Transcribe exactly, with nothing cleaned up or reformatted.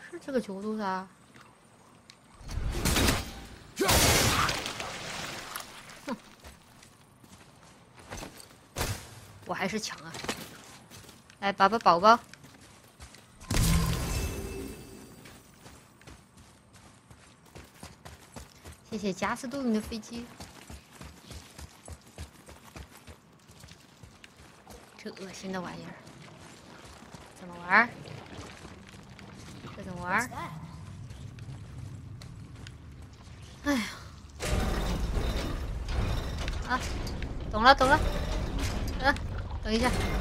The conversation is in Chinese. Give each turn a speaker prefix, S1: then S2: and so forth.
S1: 是这个角度的。哼，我还是强啊！来，宝宝宝宝。 谢谢加斯杜林的飞机，这恶心的玩意儿，怎么玩？这怎么玩？哎呀，啊，懂了懂了，嗯、啊，等一下。